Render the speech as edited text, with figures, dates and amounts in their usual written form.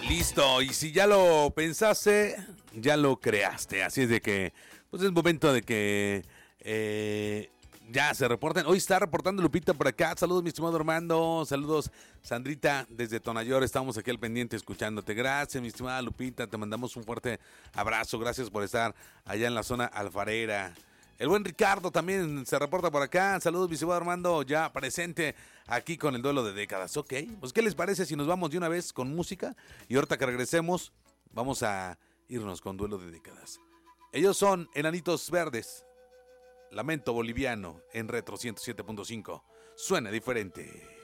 Listo, y si ya lo pensaste, ya lo creaste. Así es de que, pues es momento de que ya se reporten. Hoy está reportando Lupita por acá. Saludos, mi estimado Armando. Saludos, Sandrita, desde Tonayor. Estamos aquí al pendiente escuchándote. Gracias, mi estimada Lupita. Te mandamos un fuerte abrazo. Gracias por estar allá en la zona alfarera. El buen Ricardo también se reporta por acá. Saludos, mi estimado Armando, ya presente aquí con el duelo de décadas. Ok, pues ¿qué les parece si nos vamos de una vez con música? Y ahorita que regresemos, vamos a irnos con duelo de décadas. Ellos son Enanitos Verdes. Lamento Boliviano en Retro 107.5. Suena diferente.